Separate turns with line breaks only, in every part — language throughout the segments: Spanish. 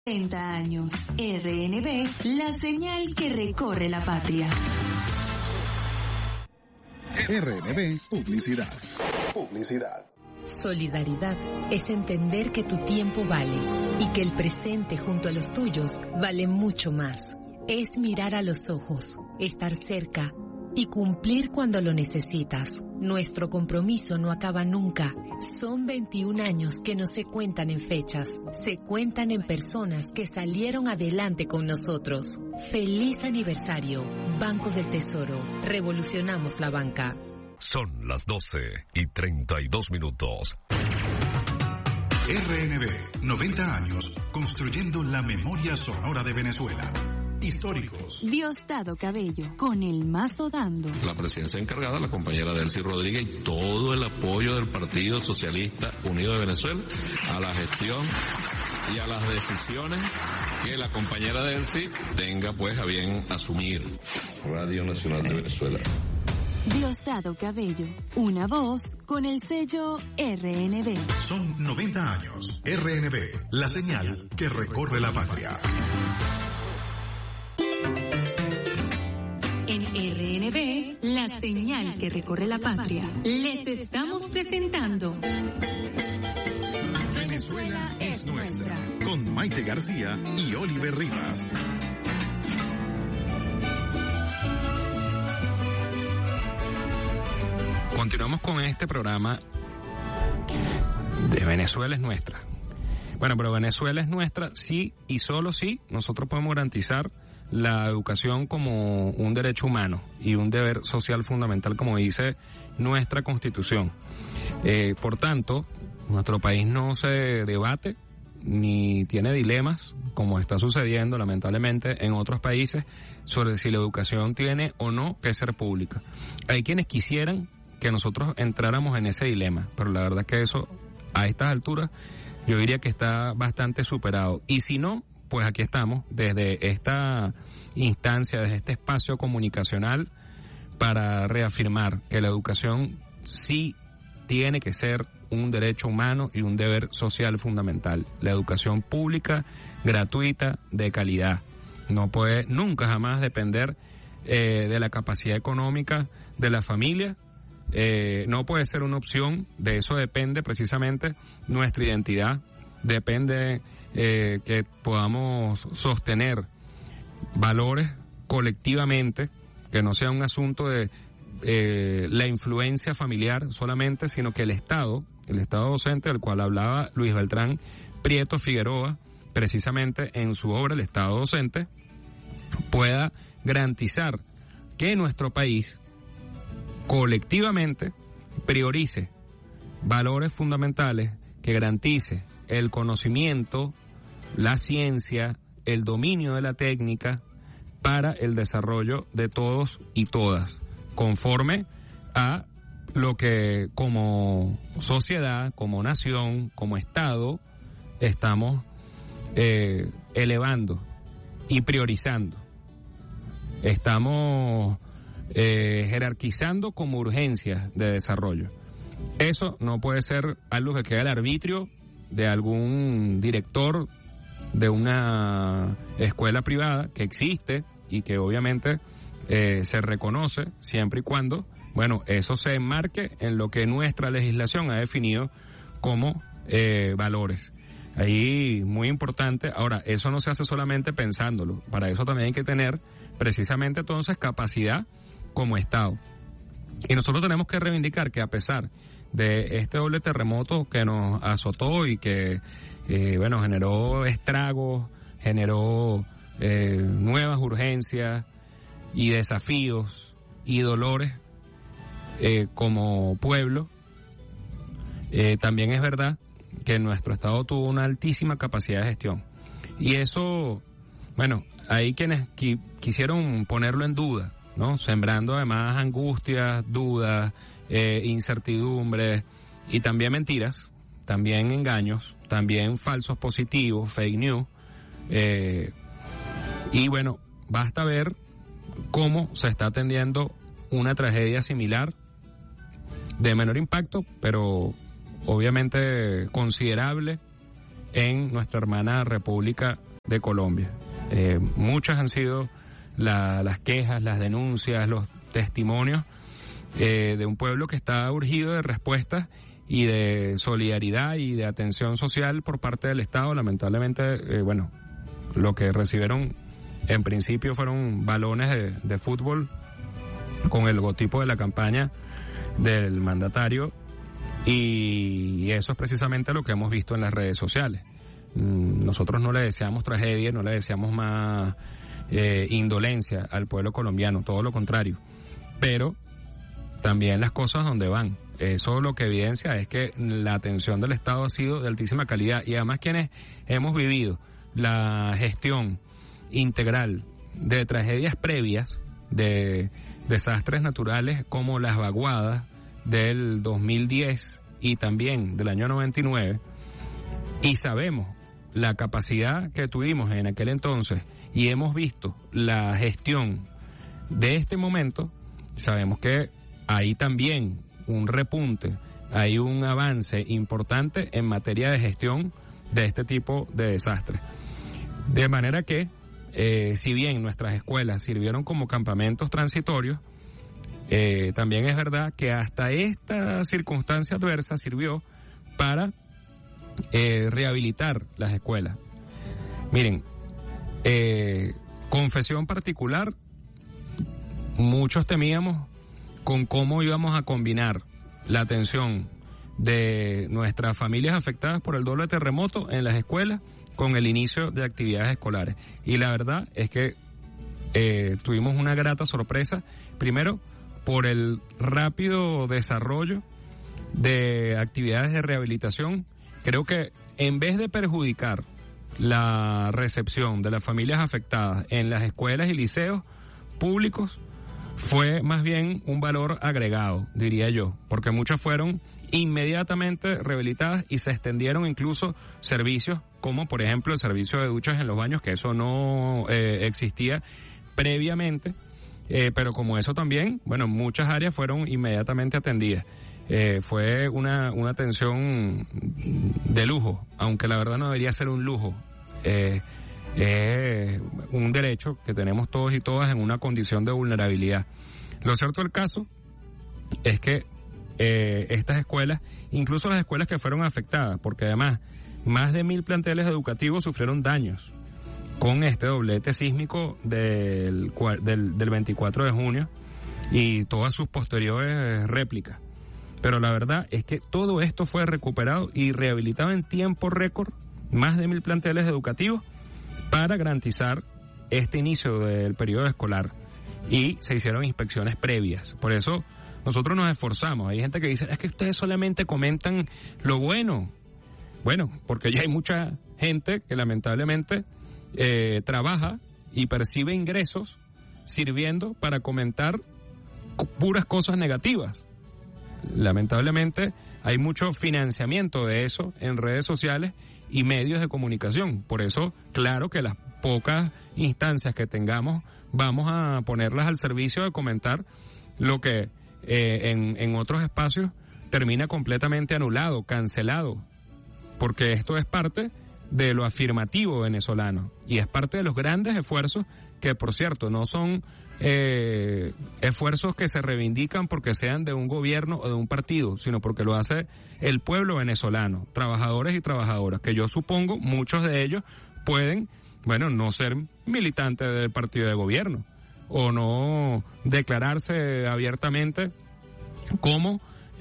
30 años. RNB, la señal que recorre la patria.
RNB Publicidad.
Solidaridad es entender que tu tiempo vale y que el presente junto a los tuyos vale mucho más. Es mirar a los ojos, estar cerca y cumplir cuando lo necesitas. Nuestro compromiso no acaba nunca. Son 21 años que no se cuentan en fechas, se cuentan en personas que salieron adelante con nosotros. ¡Feliz aniversario! Banco del Tesoro. Revolucionamos la banca.
Son las 12:32.
RNB, 90 años, construyendo la memoria sonora de Venezuela. Históricos.
Diosdado Cabello, con el mazo dando.
La presidencia encargada, la compañera Delcy Rodríguez, y todo el apoyo del Partido Socialista Unido de Venezuela a la gestión y a las decisiones que la compañera Delcy tenga pues a bien asumir. Radio Nacional de Venezuela.
Diosdado Cabello, una voz con el sello RNB.
Son 90 años. RNB, la señal que recorre la patria.
En RNB, la señal que recorre la patria, les estamos presentando
Venezuela es nuestra, con Maite García y Oliver Rivas.
Continuamos con este programa de Venezuela es nuestra. Bueno, pero Venezuela es nuestra sí y solo sí nosotros podemos garantizar la educación como un derecho humano y un deber social fundamental, como dice nuestra Constitución. Por tanto, nuestro país no se debate ni tiene dilemas, como está sucediendo lamentablemente en otros países, sobre si la educación tiene o no que ser pública. Hay quienes quisieran que nosotros entráramos en ese dilema, pero la verdad que eso, a estas alturas, yo diría que está bastante superado. Y si no, pues aquí estamos, desde esta instancia, desde este espacio comunicacional, para reafirmar que la educación sí tiene que ser un derecho humano y un deber social fundamental. La educación pública, gratuita, de calidad. No puede nunca jamás depender de la capacidad económica de la familia. No puede ser una opción, de eso depende precisamente nuestra identidad, depende que podamos sostener valores colectivamente, que no sea un asunto de la influencia familiar solamente, sino que el Estado docente del cual hablaba Luis Beltrán Prieto Figueroa, precisamente en su obra El Estado Docente, pueda garantizar que nuestro país colectivamente priorice valores fundamentales, que garantice el conocimiento, la ciencia, el dominio de la técnica para el desarrollo de todos y todas, conforme a lo que como sociedad, como nación, como Estado, estamos elevando y priorizando. Estamos jerarquizando como urgencias de desarrollo. Eso no puede ser algo que quede al arbitrio de algún director de una escuela privada que existe y que obviamente se reconoce siempre y cuando, bueno, eso se enmarque en lo que nuestra legislación ha definido como valores. Ahí muy importante. Ahora, eso no se hace solamente pensándolo, para eso también hay que tener precisamente entonces capacidad como Estado. Y nosotros tenemos que reivindicar que a pesar de este doble terremoto que nos azotó y que generó estragos, generó nuevas urgencias y desafíos y dolores como pueblo, también es verdad que nuestro Estado tuvo una altísima capacidad de gestión. Y eso, bueno, hay quienes quisieron ponerlo en duda, ¿no? Sembrando además angustias, dudas, incertidumbres y también mentiras, también engaños, también falsos positivos, fake news. Y bueno, basta ver cómo se está atendiendo una tragedia similar, de menor impacto, pero obviamente considerable, en nuestra hermana República de Colombia. Muchas han sido las quejas, las denuncias, los testimonios de un pueblo que está urgido de respuestas y de solidaridad y de atención social por parte del Estado. Lamentablemente, lo que recibieron en principio fueron balones de fútbol con el logotipo de la campaña del mandatario, y eso es precisamente lo que hemos visto en las redes sociales. Nosotros no le deseamos tragedia, no le deseamos más indolencia al pueblo colombiano, todo lo contrario, pero también las cosas donde van. Eso lo que evidencia es que la atención del Estado ha sido de altísima calidad, y además quienes hemos vivido la gestión integral de tragedias previas, de desastres naturales como las vaguadas del 2010 y también del año 99, y sabemos la capacidad que tuvimos en aquel entonces y hemos visto la gestión de este momento, sabemos que hay también un repunte, hay un avance importante en materia de gestión de este tipo de desastres. De manera que, si bien nuestras escuelas sirvieron como campamentos transitorios, también es verdad que hasta esta circunstancia adversa sirvió para rehabilitar las escuelas. Miren, confesión particular, muchos temíamos con cómo íbamos a combinar la atención de nuestras familias afectadas por el doble terremoto en las escuelas con el inicio de actividades escolares. Y la verdad es que tuvimos una grata sorpresa, primero por el rápido desarrollo de actividades de rehabilitación. Creo que en vez de perjudicar la recepción de las familias afectadas en las escuelas y liceos públicos, fue más bien un valor agregado, diría yo, porque muchas fueron inmediatamente rehabilitadas y se extendieron incluso servicios como por ejemplo el servicio de duchas en los baños, que eso no existía previamente, pero como eso también, muchas áreas fueron inmediatamente atendidas. Fue una atención de lujo, aunque la verdad no debería ser un lujo. Un derecho que tenemos todos y todas en una condición de vulnerabilidad. Lo cierto del caso es que estas escuelas, incluso las escuelas que fueron afectadas, porque además más de 1,000 planteles educativos sufrieron daños con este doblete sísmico del 24 de junio y todas sus posteriores réplicas. Pero la verdad es que todo esto fue recuperado y rehabilitado en tiempo récord, más de 1,000 planteles educativos, para garantizar este inicio del periodo escolar, y se hicieron inspecciones previas. Por eso nosotros nos esforzamos. Hay gente que dice, es que ustedes solamente comentan lo bueno. Bueno, porque ya hay mucha gente que lamentablemente trabaja y percibe ingresos sirviendo para comentar puras cosas negativas. Lamentablemente hay mucho financiamiento de eso en redes sociales y medios de comunicación. Por eso, claro que las pocas instancias que tengamos vamos a ponerlas al servicio de comentar lo que en otros espacios termina completamente anulado, cancelado, porque esto es parte de lo afirmativo venezolano y es parte de los grandes esfuerzos que, por cierto, no son esfuerzos que se reivindican porque sean de un gobierno o de un partido, sino porque lo hace el pueblo venezolano, trabajadores y trabajadoras, que yo supongo muchos de ellos pueden, no ser militantes del partido de gobierno o no declararse abiertamente como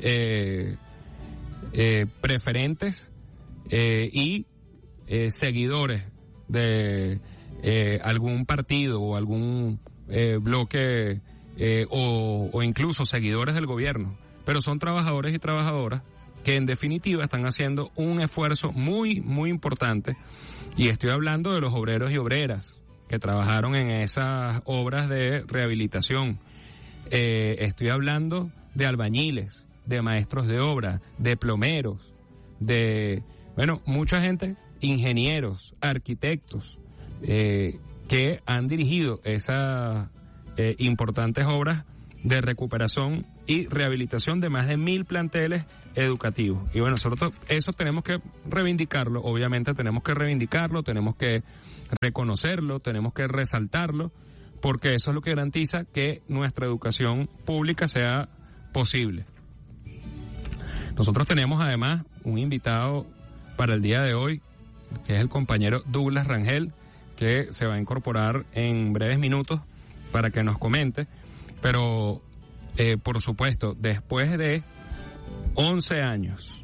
preferentes y seguidores de algún partido o algún bloque o incluso seguidores del gobierno, pero son trabajadores y trabajadoras que en definitiva están haciendo un esfuerzo muy, muy importante, y estoy hablando de los obreros y obreras que trabajaron en esas obras de rehabilitación. Estoy hablando de albañiles, de maestros de obra, de plomeros, de, mucha gente, ingenieros, arquitectos, que han dirigido esas importantes obras de recuperación y rehabilitación de más de 1.000 planteles educativos. Y bueno, nosotros eso tenemos que reivindicarlo, obviamente tenemos que reivindicarlo, tenemos que reconocerlo, tenemos que resaltarlo, porque eso es lo que garantiza que nuestra educación pública sea posible. Nosotros tenemos además un invitado para el día de hoy, que es el compañero Douglas Rangel, que se va a incorporar en breves minutos para que nos comente, pero por supuesto, después de 11 años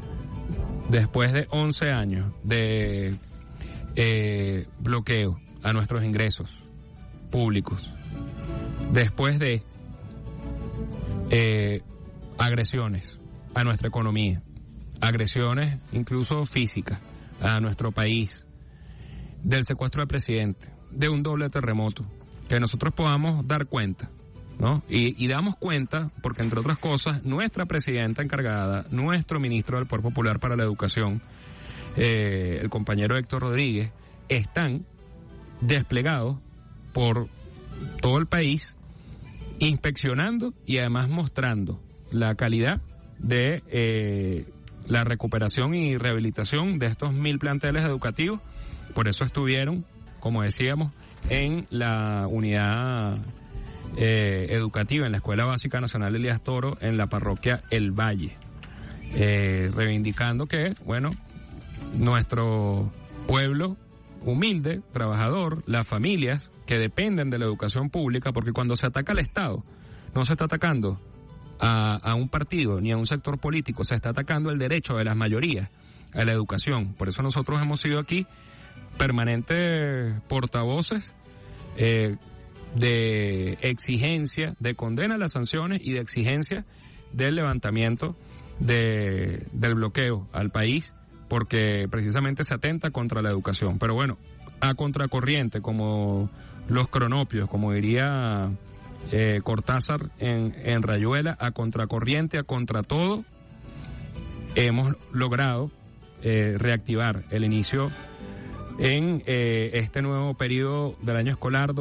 de bloqueo a nuestros ingresos públicos, después de agresiones a nuestra economía, agresiones incluso físicas a nuestro país, del secuestro del presidente, de un doble terremoto, que nosotros podamos dar cuenta, ¿no? Y damos cuenta porque, entre otras cosas, nuestra presidenta encargada, nuestro ministro del Poder Popular para la Educación, el compañero Héctor Rodríguez, están desplegados por todo el país, inspeccionando y además mostrando la calidad de la recuperación y rehabilitación de estos 1.000 planteles educativos. Por eso estuvieron, como decíamos, en la unidad educativa, en la Escuela Básica Nacional Elías Toro, en la parroquia El Valle, reivindicando que, bueno, nuestro pueblo humilde, trabajador, las familias que dependen de la educación pública, porque cuando se ataca al Estado, no se está atacando a un partido ni a un sector político, se está atacando el derecho de las mayorías a la educación. Por eso nosotros hemos sido aquí permanentes portavoces de exigencia, de condena a las sanciones y de exigencia del levantamiento del bloqueo al país, porque precisamente se atenta contra la educación. Pero bueno, a contracorriente, como los cronopios, como diría Cortázar en Rayuela, a contracorriente, a contra todo, hemos logrado reactivar el inicio en este nuevo periodo del año escolar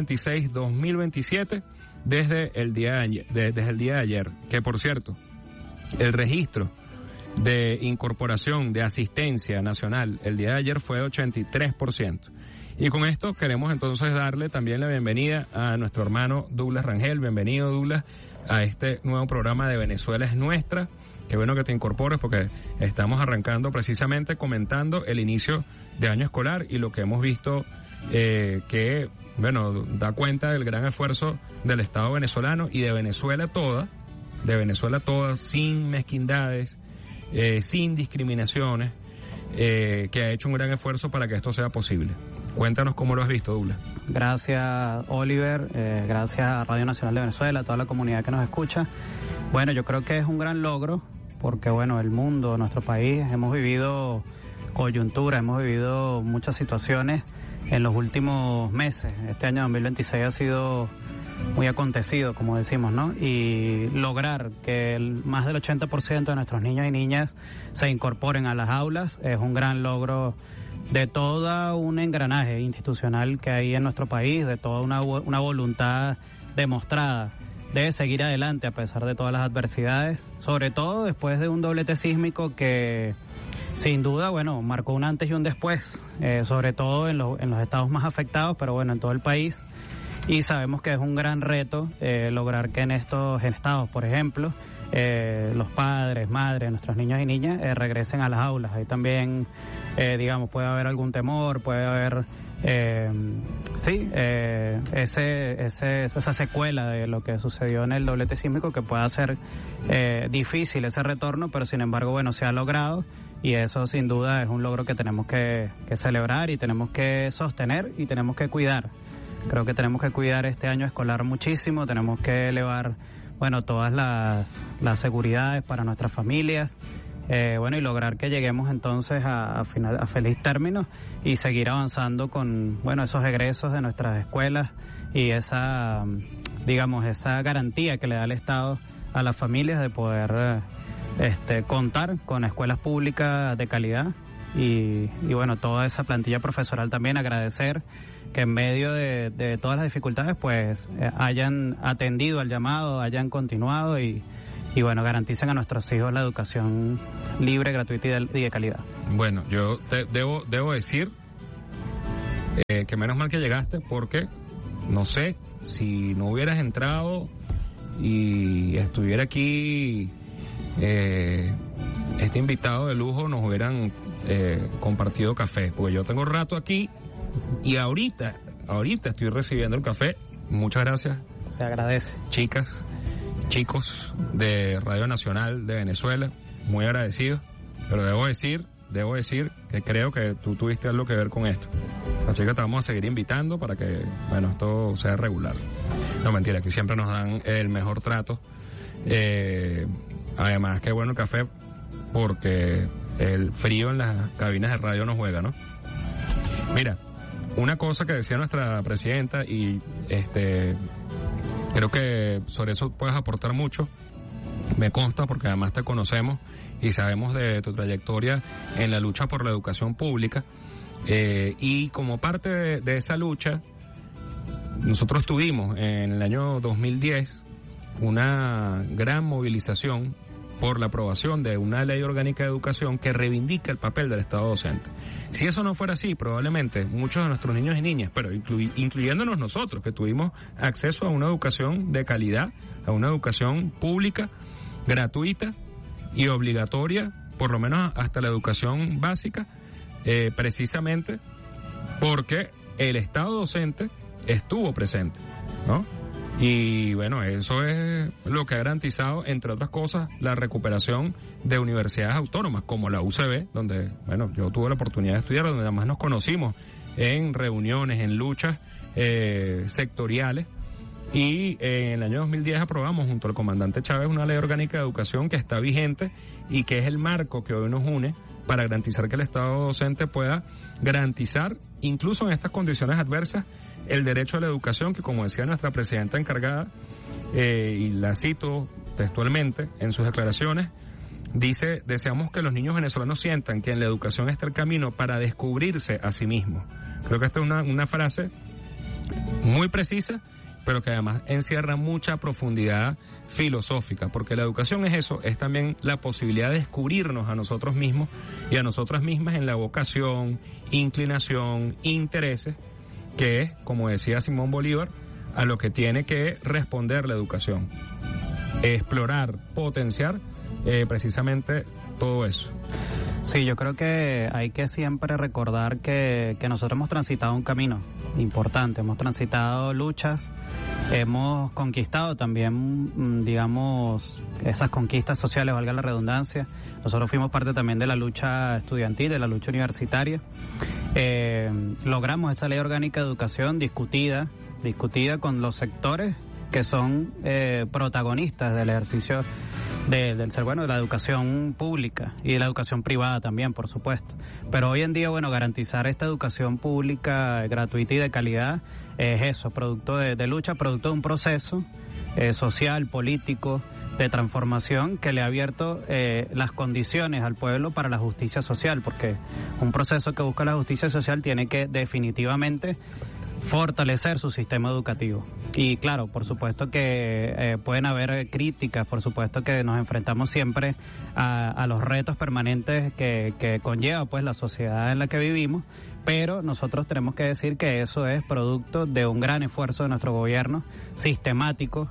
2026-2027 desde el día de ayer, que por cierto, el registro de incorporación de asistencia nacional el día de ayer fue de 83%. Y con esto queremos entonces darle también la bienvenida a nuestro hermano Douglas Rangel. Bienvenido, Douglas, a este nuevo programa de Venezuela es Nuestra. Qué bueno que te incorpores, porque estamos arrancando precisamente comentando el inicio de año escolar y lo que hemos visto que, bueno, da cuenta del gran esfuerzo del Estado venezolano y de Venezuela toda, sin mezquindades, sin discriminaciones, que ha hecho un gran esfuerzo para que esto sea posible. Cuéntanos cómo lo has visto, Douglas.
Gracias, Oliver, gracias a Radio Nacional de Venezuela, a toda la comunidad que nos escucha. Bueno, yo creo que es un gran logro, porque bueno, el mundo, nuestro país, hemos vivido coyuntura, hemos vivido muchas situaciones en los últimos meses. Este año 2026 ha sido muy acontecido, como decimos, ¿no? Y lograr que más del 80% de nuestros niños y niñas se incorporen a las aulas es un gran logro de todo un engranaje institucional que hay en nuestro país, de toda una voluntad demostrada de seguir adelante a pesar de todas las adversidades, sobre todo después de un doblete sísmico que sin duda, bueno, marcó un antes y un después, sobre todo en los estados más afectados, pero bueno, en todo el país. Y sabemos que es un gran reto lograr que en estos estados, por ejemplo, los padres, madres, nuestros niños y niñas regresen a las aulas. Ahí también, digamos, puede haber algún temor, puede haber, esa secuela de lo que sucedió en el doblete sísmico, que pueda ser difícil ese retorno, pero sin embargo, bueno, se ha logrado. Y eso sin duda es un logro que tenemos que celebrar y tenemos que sostener y tenemos que cuidar. Creo que tenemos que cuidar este año escolar muchísimo, tenemos que elevar, bueno, todas las seguridades para nuestras familias, bueno, y lograr que lleguemos entonces a feliz término y seguir avanzando con, bueno, esos egresos de nuestras escuelas y esa, digamos, esa garantía que le da el Estado a las familias de poder contar con escuelas públicas de calidad y bueno, toda esa plantilla profesoral también agradecer que en medio de todas las dificultades pues hayan atendido al llamado, hayan continuado y bueno, garanticen a nuestros hijos la educación libre, gratuita y de calidad.
Bueno, yo debo decir que menos mal que llegaste, porque no sé, si no hubieras entrado y estuviera aquí este invitado de lujo, nos hubieran compartido café, porque yo tengo rato aquí y ahorita estoy recibiendo el café. Muchas gracias.
Se agradece.
Chicas, chicos de Radio Nacional de Venezuela, muy agradecidos, pero debo decir que creo que tú tuviste algo que ver con esto. Así que te vamos a seguir invitando para que, bueno, esto sea regular. No, mentira, que siempre nos dan el mejor trato. Además, qué bueno el café, porque el frío en las cabinas de radio no juega, ¿no? Mira, una cosa que decía nuestra presidenta, y creo que sobre eso puedes aportar mucho, me consta porque además te conocemos y sabemos de tu trayectoria en la lucha por la educación pública, y como parte de esa lucha nosotros tuvimos en el año 2010 una gran movilización por la aprobación de una ley orgánica de educación que reivindica el papel del Estado docente. Si eso no fuera así, probablemente muchos de nuestros niños y niñas, pero incluyéndonos nosotros, que tuvimos acceso a una educación de calidad, a una educación pública, gratuita y obligatoria, por lo menos hasta la educación básica, precisamente porque el Estado docente estuvo presente, ¿no? Y bueno, eso es lo que ha garantizado, entre otras cosas, la recuperación de universidades autónomas como la UCB, donde, bueno, yo tuve la oportunidad de estudiar, donde además nos conocimos en reuniones, en luchas sectoriales, y en el año 2010 aprobamos junto al comandante Chávez una ley orgánica de educación que está vigente y que es el marco que hoy nos une para garantizar que el Estado docente pueda garantizar, incluso en estas condiciones adversas, el derecho a la educación, que como decía nuestra presidenta encargada, y la cito textualmente en sus declaraciones, dice: deseamos que los niños venezolanos sientan que en la educación está el camino para descubrirse a sí mismos. Creo que esta es una frase muy precisa, pero que además encierra mucha profundidad filosófica, porque la educación es eso, es también la posibilidad de descubrirnos a nosotros mismos y a nosotras mismas en la vocación, inclinación, intereses, que es, como decía Simón Bolívar, a lo que tiene que responder la educación. Explorar, potenciar precisamente todo eso.
Sí, yo creo que hay que siempre recordar que nosotros hemos transitado un camino importante, hemos transitado luchas, hemos conquistado también, digamos, esas conquistas sociales, valga la redundancia. Nosotros fuimos parte también de la lucha estudiantil, de la lucha universitaria. Logramos esa ley orgánica de educación discutida con los sectores que son protagonistas del ejercicio del ser, bueno, de la educación pública y de la educación privada también, por supuesto. Pero hoy en día, bueno, garantizar esta educación pública gratuita y de calidad es eso, producto de lucha, producto de un proceso social, político, de transformación que le ha abierto las condiciones al pueblo para la justicia social, porque un proceso que busca la justicia social tiene que definitivamente fortalecer su sistema educativo. Y claro, por supuesto que pueden haber críticas, por supuesto que nos enfrentamos siempre a los retos permanentes que conlleva pues la sociedad en la que vivimos, pero nosotros tenemos que decir que eso es producto de un gran esfuerzo de nuestro gobierno, sistemático,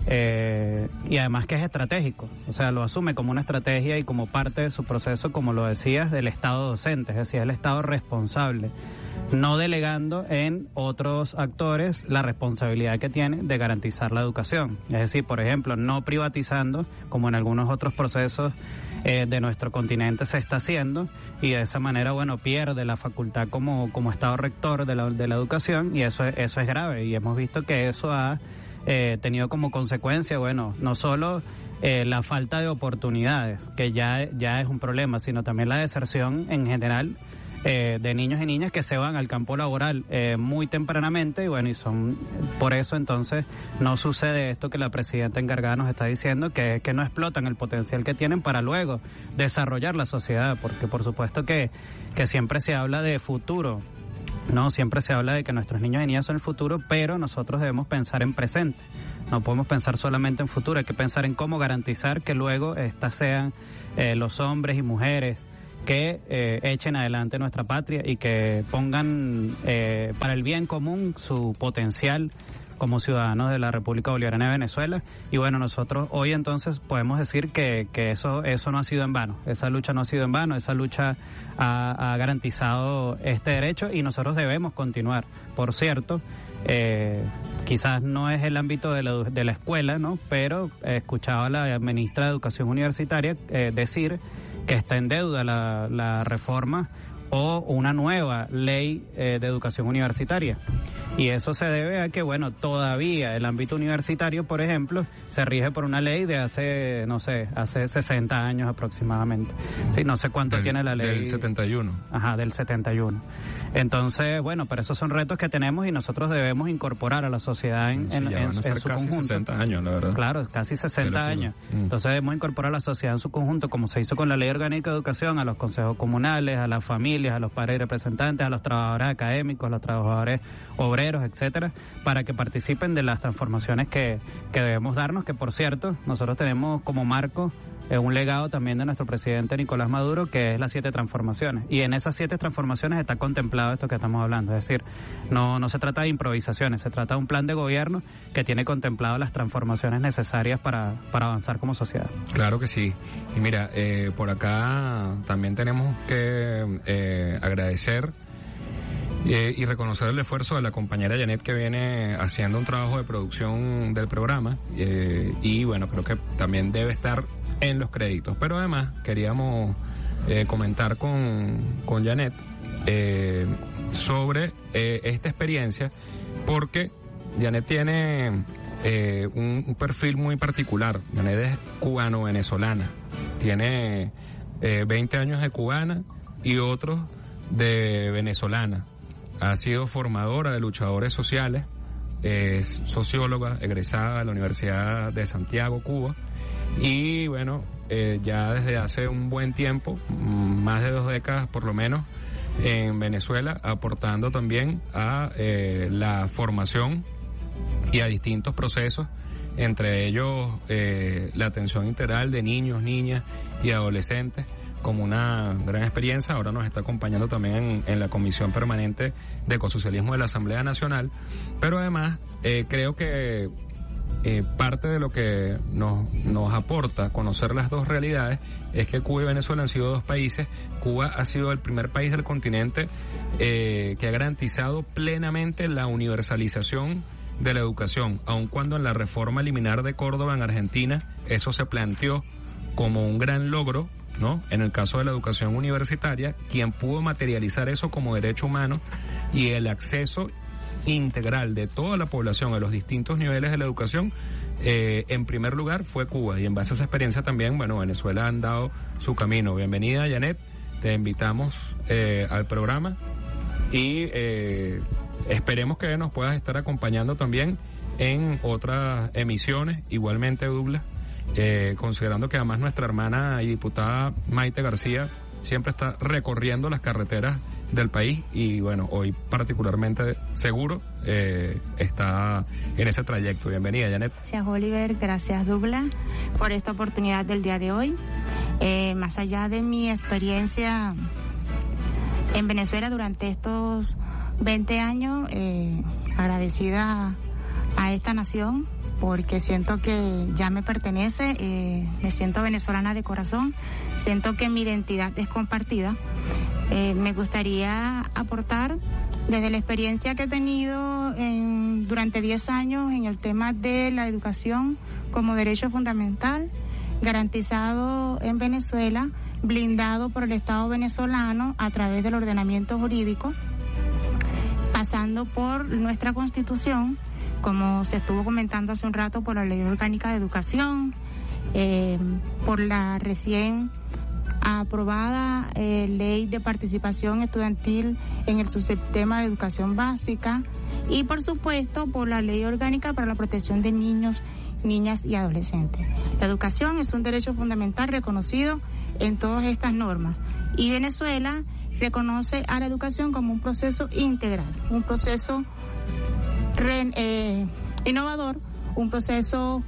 y además que es estratégico, o sea, lo asume como una estrategia y como parte de su proceso, como lo decías, del Estado docente, es decir, el Estado responsable, no delegando en otros actores la responsabilidad que tiene de garantizar la educación, es decir, por ejemplo, no privatizando como en algunos otros procesos de nuestro continente se está haciendo, y de esa manera, bueno, pierde la facultad como Estado rector de la educación, y eso es grave, y hemos visto que eso ha tenido como consecuencia, bueno, no solo la falta de oportunidades, que ya es un problema, sino también la deserción en general de niños y niñas que se van al campo laboral muy tempranamente, y bueno, y son por eso entonces no sucede esto que la presidenta encargada nos está diciendo, que no explotan el potencial que tienen para luego desarrollar la sociedad, porque por supuesto que siempre se habla de futuro, ¿no? Siempre se habla de que nuestros niños y niñas son el futuro, pero nosotros debemos pensar en presente. No podemos pensar solamente en futuro, hay que pensar en cómo garantizar que luego estas sean los hombres y mujeres que echen adelante nuestra patria y que pongan para el bien común su potencial como ciudadanos de la República Bolivariana de Venezuela. Y bueno, nosotros hoy entonces podemos decir que eso no ha sido en vano, esa lucha no ha sido en vano, esa lucha ha garantizado este derecho y nosotros debemos continuar. Por cierto, quizás no es el ámbito de la escuela, ¿no? Pero escuchaba a la ministra de Educación Universitaria decir que está en deuda la reforma o una nueva ley de educación universitaria. Y eso se debe a que, bueno, todavía el ámbito universitario, por ejemplo, se rige por una ley de hace 60 años aproximadamente. Sí, no sé cuánto tiene la ley.
Del 71.
Ajá, del 71. Entonces, bueno, pero esos son retos que tenemos y nosotros debemos incorporar a la sociedad en su
casi
conjunto.
60 años, la verdad.
Claro, casi 60 años. Entonces debemos incorporar a la sociedad en su conjunto, como se hizo con la Ley Orgánica de Educación, a los consejos comunales, a las familias, a los padres y representantes, a los trabajadores académicos, a los trabajadores obreros, etcétera, para que participen de las transformaciones que debemos darnos, que por cierto, nosotros tenemos como marco un legado también de nuestro presidente Nicolás Maduro, que es las 7 transformaciones, y en esas 7 transformaciones está contemplado esto que estamos hablando, es decir, no se trata de improvisaciones, se trata de un plan de gobierno que tiene contemplado las transformaciones necesarias para avanzar como sociedad.
Claro que sí, y mira, por acá también tenemos que agradecer y reconocer el esfuerzo de la compañera Janet, que viene haciendo un trabajo de producción del programa, y bueno, creo que también debe estar en los créditos, pero además queríamos comentar con Janet sobre esta experiencia, porque Janet tiene un perfil muy particular. Janet es cubano-venezolana, tiene 20 años de cubana y otros de venezolana. Ha sido formadora de luchadores sociales, es socióloga egresada de la Universidad de Santiago, Cuba, y bueno, ya desde hace un buen tiempo, más de 2 décadas por lo menos, en Venezuela, aportando también a la formación y a distintos procesos, entre ellos la atención integral de niños, niñas y adolescentes, como una gran experiencia. Ahora nos está acompañando también en la Comisión Permanente de Ecosocialismo de la Asamblea Nacional, pero además creo que parte de lo que nos aporta conocer las dos realidades es que Cuba y Venezuela han sido 2 países. Cuba ha sido el primer país del continente que ha garantizado plenamente la universalización de la educación, aun cuando en la reforma liminar de Córdoba en Argentina eso se planteó como un gran logro, ¿no? En el caso de la educación universitaria, quien pudo materializar eso como derecho humano y el acceso integral de toda la población a los distintos niveles de la educación, en primer lugar fue Cuba, y en base a esa experiencia también, bueno, Venezuela ha andado su camino. Bienvenida, Janet, te invitamos al programa y esperemos que nos puedas estar acompañando también en otras emisiones, igualmente Douglas, considerando que además nuestra hermana y diputada Maite García siempre está recorriendo las carreteras del país y bueno, hoy particularmente seguro está en ese trayecto. Bienvenida, Janet.
Gracias, Oliver, gracias, Douglas, por esta oportunidad del día de hoy. Más allá de mi experiencia en Venezuela durante estos 20 años, agradecida a esta nación, porque siento que ya me pertenece, me siento venezolana de corazón, siento que mi identidad es compartida. Me gustaría aportar desde la experiencia que he tenido durante 10 años en el tema de la educación como derecho fundamental, garantizado en Venezuela, blindado por el Estado venezolano a través del ordenamiento jurídico, pasando por nuestra Constitución, como se estuvo comentando hace un rato, por la Ley Orgánica de Educación, por la recién aprobada ley de participación estudiantil en el subsistema de educación básica y por supuesto por la ley orgánica para la protección de niños, niñas y adolescentes. La educación es un derecho fundamental reconocido en todas estas normas y Venezuela reconoce a la educación como un proceso integral, un proceso innovador, un proceso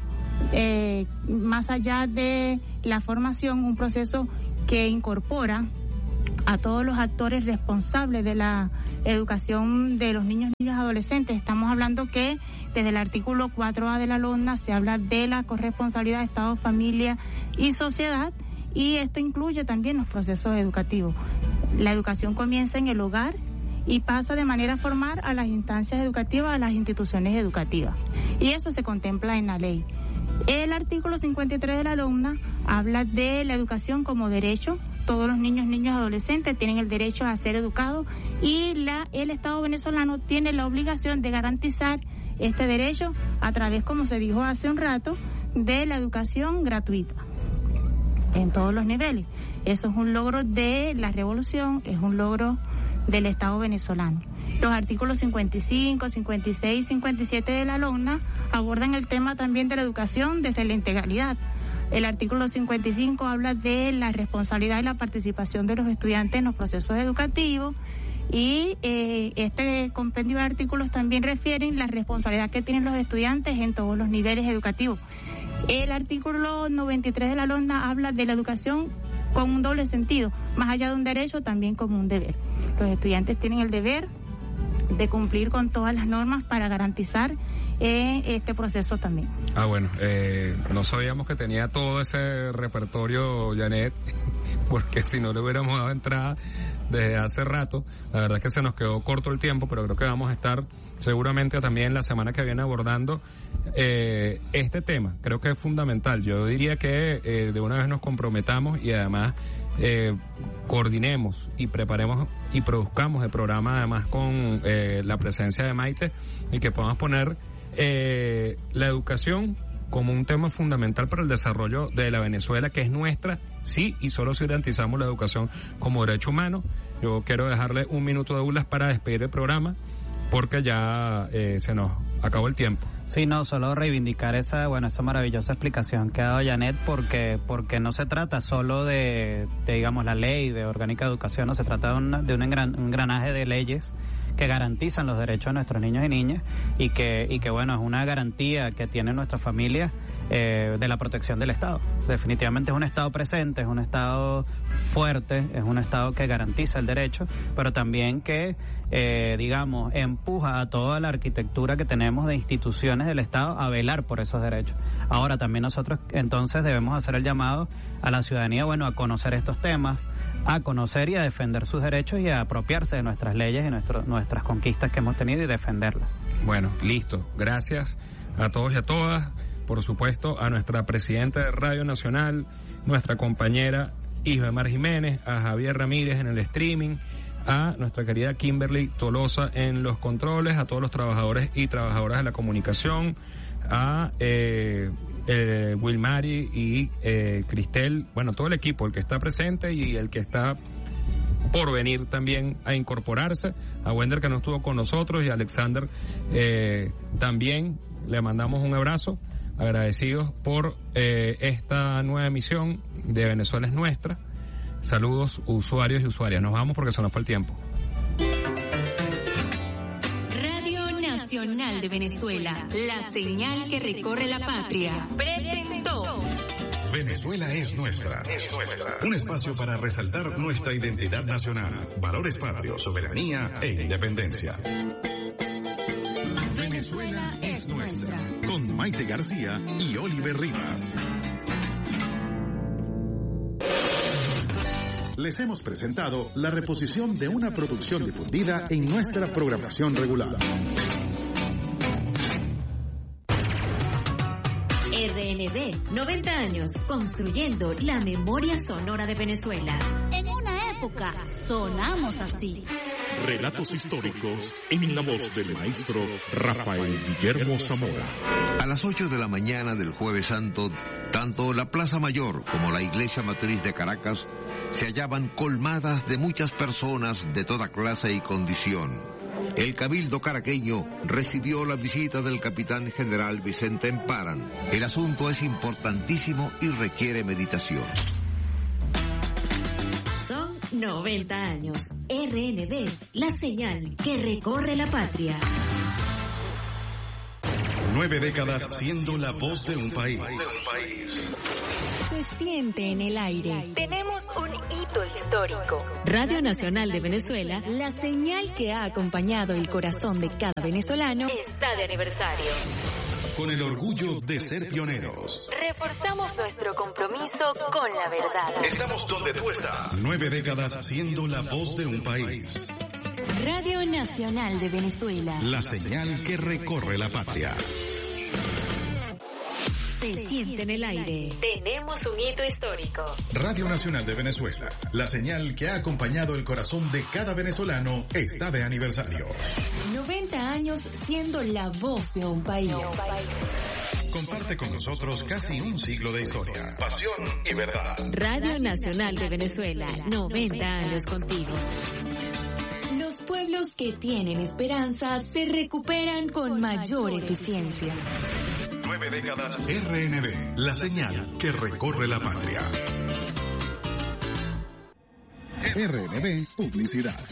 más allá de la formación, un proceso que incorpora a todos los actores responsables de la educación de los niños y adolescentes. Estamos hablando que desde el artículo 4A de la LONA se habla de la corresponsabilidad de Estado, familia y sociedad, y esto incluye también los procesos educativos. La educación comienza en el hogar y pasa de manera formal a las instancias educativas, a las instituciones educativas. Y eso se contempla en la ley. El artículo 53 de la LONA habla de la educación como derecho. Todos los niños y adolescentes tienen el derecho a ser educados y el Estado venezolano tiene la obligación de garantizar este derecho a través, como se dijo hace un rato, de la educación gratuita en todos los niveles. Eso es un logro de la revolución, es un logro del Estado venezolano. Los artículos 55, 56 y 57 de la LONA abordan el tema también de la educación desde la integralidad. El artículo 55 habla de la responsabilidad y la participación de los estudiantes en los procesos educativos y este compendio de artículos también refieren la responsabilidad que tienen los estudiantes en todos los niveles educativos. El artículo 93 de la LONA habla de la educación con un doble sentido, más allá de un derecho, también como un deber. Los estudiantes tienen el deber de cumplir con todas las normas para garantizar este proceso también.
Bueno, no sabíamos que tenía todo ese repertorio, Janet, porque si no le hubiéramos dado entrada desde hace rato. La verdad es que se nos quedó corto el tiempo, pero creo que vamos a estar seguramente también la semana que viene abordando este tema. Creo que es fundamental. Yo diría que de una vez nos comprometamos y además coordinemos y preparemos y produzcamos el programa además con la presencia de Maite y que podamos poner la educación como un tema fundamental para el desarrollo de la Venezuela, que es nuestra, sí, y solo si garantizamos la educación como derecho humano. Yo quiero dejarle un minuto de Douglas para despedir el programa, porque ya se nos acabó el tiempo.
Sí, no, solo reivindicar esa maravillosa explicación que ha dado Janet, porque no se trata solo de digamos, la ley de orgánica de educación, no se trata de un engranaje de leyes que garantizan los derechos de nuestros niños y niñas y que bueno, es una garantía que tiene nuestra familia de la protección del Estado. Definitivamente es un Estado presente, es un Estado fuerte, es un Estado que garantiza el derecho, pero también que digamos, empuja a toda la arquitectura que tenemos de instituciones del Estado a velar por esos derechos. Ahora también nosotros entonces debemos hacer el llamado a la ciudadanía, bueno, a conocer estos temas, a conocer y a defender sus derechos y a apropiarse de nuestras leyes y nuestras conquistas que hemos tenido y defenderlas.
Bueno, listo. Gracias a todos y a todas. Por supuesto, a nuestra presidenta de Radio Nacional, nuestra compañera Isbemar Jiménez, a Javier Ramírez en el streaming, a nuestra querida Kimberly Tolosa en los controles, a todos los trabajadores y trabajadoras de la comunicación, a Wilmary y Cristel, bueno, todo el equipo, el que está presente y el que está por venir también a incorporarse, a Wender que no estuvo con nosotros y a Alexander también le mandamos un abrazo, agradecidos por esta nueva emisión de Venezuela es Nuestra. Saludos usuarios y usuarias, nos vamos porque se nos fue el tiempo.
Radio Nacional de Venezuela, la señal que recorre la patria, presentó
Venezuela es nuestra. Un espacio para resaltar nuestra identidad nacional, valores patrios, soberanía e independencia. Venezuela es nuestra. Con Maite García y Oliver Rivas. Les hemos presentado la reposición de una producción difundida en nuestra programación regular.
RNB, 90 años, construyendo la memoria sonora de Venezuela.
En una época, sonamos así.
Relatos históricos en la voz del maestro Rafael Guillermo Zamora.
A las 8 de la mañana del Jueves Santo, tanto la Plaza Mayor como la Iglesia Matriz de Caracas se hallaban colmadas de muchas personas de toda clase y condición. El Cabildo caraqueño recibió la visita del capitán general Vicente Emparan. El asunto es importantísimo y requiere meditación.
Son 90 años. RNB, la señal que recorre la patria.
9 décadas siendo la voz de un país.
Se siente en el aire.
Tenemos un hito histórico.
Radio Nacional de Venezuela,
La señal que ha acompañado el corazón de cada venezolano
está de aniversario.
Con el orgullo de ser pioneros.
Reforzamos nuestro compromiso con la verdad.
Estamos donde tú estás. 9 décadas siendo la voz de un país.
Radio Nacional de Venezuela.
La señal que recorre la patria.
Se siente en el aire.
Tenemos un hito histórico.
Radio Nacional de Venezuela. La señal que ha acompañado el corazón de cada venezolano está de aniversario.
90 años siendo la voz de un país.
Comparte con nosotros casi un siglo de historia, pasión y verdad.
Radio Nacional de Venezuela, 90 años contigo.
Los pueblos que tienen esperanza se recuperan con mayor eficiencia.
9 décadas RNB, la señal que recorre la patria. RNB Publicidad.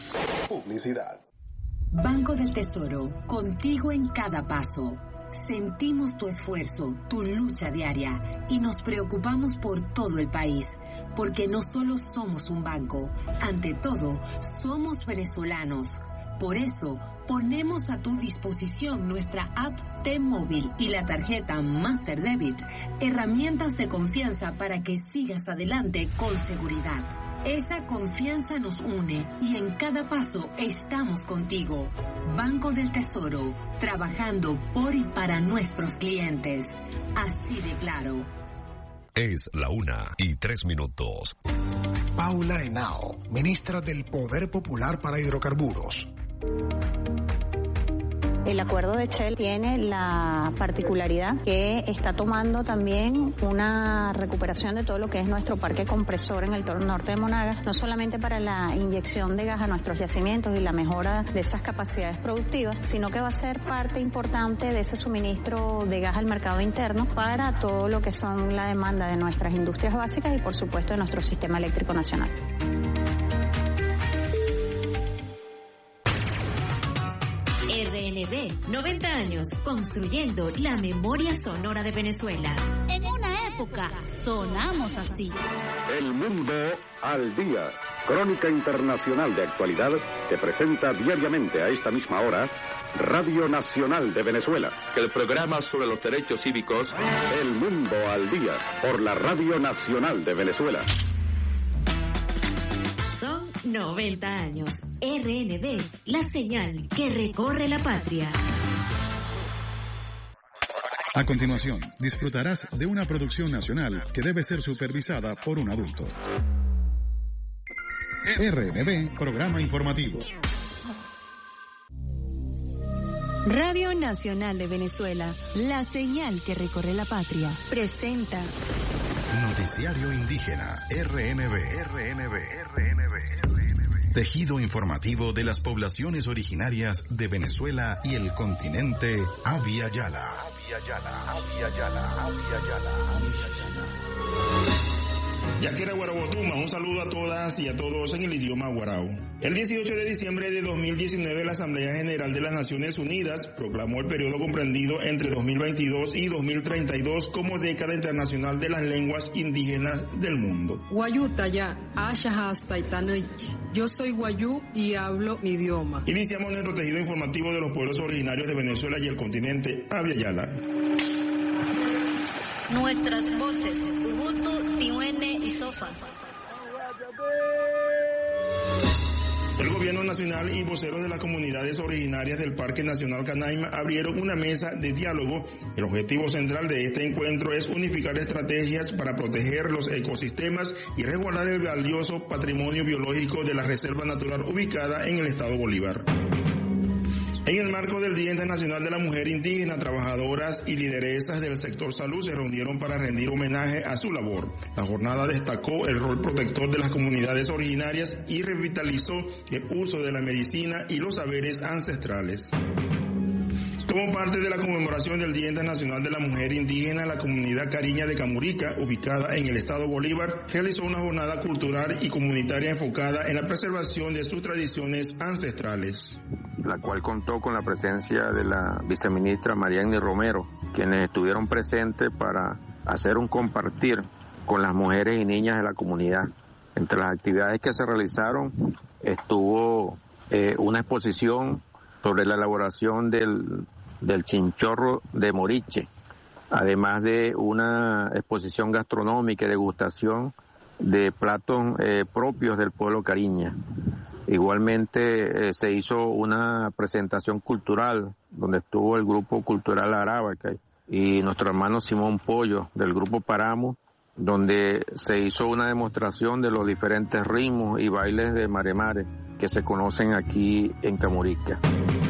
Banco del Tesoro, contigo en cada paso. Sentimos tu esfuerzo, tu lucha diaria y nos preocupamos por todo el país, porque no solo somos un banco, ante todo, somos venezolanos. Por eso, ponemos a tu disposición nuestra app T-Móvil y la tarjeta Master Debit, herramientas de confianza para que sigas adelante con seguridad. Esa confianza nos une y en cada paso estamos contigo. Banco del Tesoro, trabajando por y para nuestros clientes. Así de claro.
Es la 1:03.
Paula Henao, ministra del Poder Popular para Hidrocarburos.
El acuerdo de Shell tiene la particularidad que está tomando también una recuperación de todo lo que es nuestro parque compresor en el norte de Monagas, no solamente para la inyección de gas a nuestros yacimientos y la mejora de esas capacidades productivas, sino que va a ser parte importante de ese suministro de gas al mercado interno para todo lo que son la demanda de nuestras industrias básicas y por supuesto de nuestro sistema eléctrico nacional.
RNB, 90 años, construyendo la memoria sonora de Venezuela.
En una época, sonamos así.
El mundo al día. Crónica internacional de actualidad que presenta diariamente a esta misma hora Radio Nacional de Venezuela.
El programa sobre los derechos cívicos.
El mundo al día por la Radio Nacional de Venezuela.
Son 90 años. RNB, la señal que recorre la patria.
A continuación, disfrutarás de una producción nacional que debe ser supervisada por un adulto. RNB, programa informativo.
Radio Nacional de Venezuela, la señal que recorre la patria, presenta
Noticiario Indígena, RNB. Tejido informativo de las poblaciones originarias de Venezuela y el continente Abya Yala.
Yaquera Guarabotuma, un saludo a todas y a todos en el idioma guarao. El 18 de diciembre de 2019, la Asamblea General de las Naciones Unidas proclamó el periodo comprendido entre 2022 y 2032 como Década Internacional de las Lenguas Indígenas del Mundo.
Yo soy guayú y hablo mi idioma.
Iniciamos nuestro tejido informativo de los pueblos originarios de Venezuela y el continente Abya Yala.
Nuestras voces, Ubuntu, Tihuene y Sofa.
El gobierno nacional y voceros de las comunidades originarias del Parque Nacional Canaima abrieron una mesa de diálogo. El objetivo central de este encuentro es unificar estrategias para proteger los ecosistemas y resguardar el valioso patrimonio biológico de la reserva natural ubicada en el estado Bolívar. En el marco del Día Internacional de la Mujer Indígena, trabajadoras y lideresas del sector salud se reunieron para rendir homenaje a su labor. La jornada destacó el rol protector de las comunidades originarias y revitalizó el uso de la medicina y los saberes ancestrales. Como parte de la conmemoración del Día Internacional de la Mujer Indígena, la comunidad cariña de Camurica, ubicada en el estado Bolívar, realizó una jornada cultural y comunitaria enfocada en la preservación de sus tradiciones ancestrales,
la cual contó con la presencia de la viceministra Marianny Romero, quienes estuvieron presentes para hacer un compartir con las mujeres y niñas de la comunidad. Entre las actividades que se realizaron estuvo una exposición sobre la elaboración del chinchorro de moriche, además de una exposición gastronómica y degustación de platos propios del pueblo cariña. Igualmente se hizo una presentación cultural donde estuvo el grupo cultural Arábaca y nuestro hermano Simón Pollo del grupo Paramo, donde se hizo una demostración de los diferentes ritmos y bailes de Maremare que se conocen aquí en Camurica.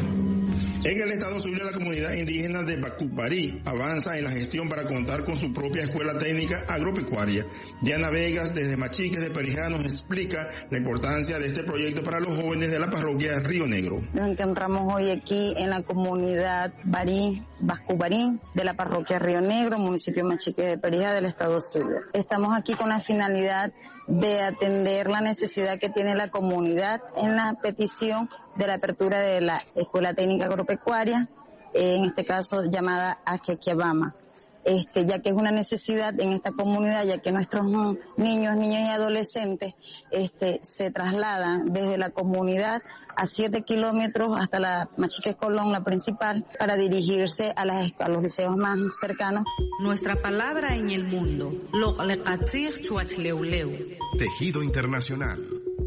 En el estado Zulia, la comunidad indígena de Bacuparí avanza en la gestión para contar con su propia escuela técnica agropecuaria. Diana Vegas, desde Machiques de Perijá, nos explica la importancia de este proyecto para los jóvenes de la parroquia Río Negro.
Nos encontramos hoy aquí en la comunidad Bacuparí de la parroquia Río Negro, municipio Machiques de Perijá del estado Zulia. Estamos aquí con la finalidad de atender la necesidad que tiene la comunidad en la petición de la apertura de la Escuela Técnica Agropecuaria, en este caso llamada Ajequiabama, ya que es una necesidad en esta comunidad, ya que nuestros niños y adolescentes se trasladan desde la comunidad a 7 kilómetros hasta la Machiques Colón, la principal, para dirigirse a los liceos más cercanos.
Nuestra palabra en el mundo.
Tejido Internacional.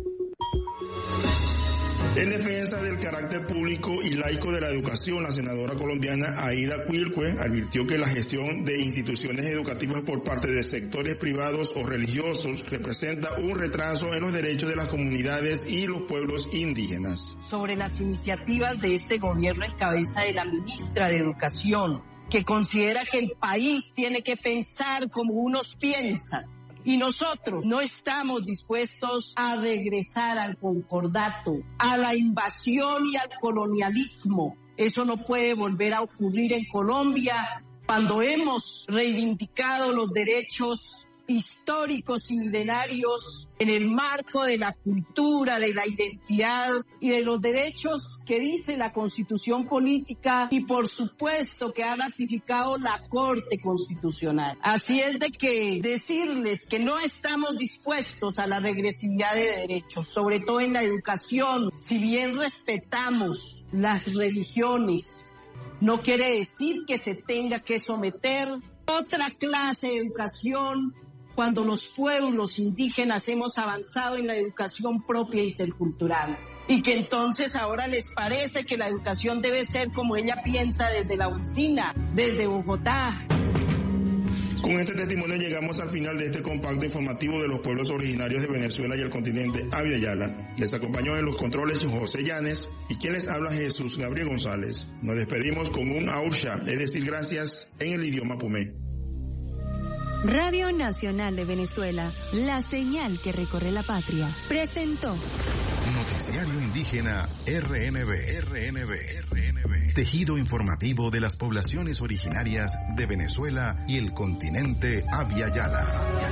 En defensa del carácter público y laico de la educación, la senadora colombiana Aida Quilcue advirtió que la gestión de instituciones educativas por parte de sectores privados o religiosos representa un retraso en los derechos de las comunidades y los pueblos indígenas.
Sobre las iniciativas de este gobierno en cabeza de la ministra de Educación, que considera que el país tiene que pensar como unos piensan, y nosotros no estamos dispuestos a regresar al concordato, a la invasión y al colonialismo. Eso no puede volver a ocurrir en Colombia cuando hemos reivindicado los derechos históricos y milenarios en el marco de la cultura, de la identidad y de los derechos que dice la Constitución Política y por supuesto que ha ratificado la Corte Constitucional. Así es de que decirles que no estamos dispuestos a la regresividad de derechos, sobre todo en la educación, si bien respetamos las religiones, no quiere decir que se tenga que someter otra clase de educación cuando los pueblos indígenas hemos avanzado en la educación propia intercultural. Y que entonces ahora les parece que la educación debe ser como ella piensa desde la oficina, desde Bogotá.
Con este testimonio llegamos al final de este compacto informativo de los pueblos originarios de Venezuela y el continente Abya Yala. Les acompañó en los controles José Llanes y quien les habla Jesús Gabriel González. Nos despedimos con un Ausha, es decir, gracias en el idioma pumé.
Radio Nacional de Venezuela, la señal que recorre la patria, presentó
Noticiario Indígena RNB. Tejido informativo de las poblaciones originarias de Venezuela y el continente Abya Yala.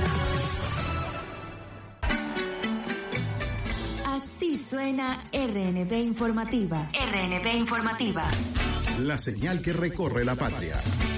Así suena RNB Informativa. RNB Informativa.
La señal que recorre la patria.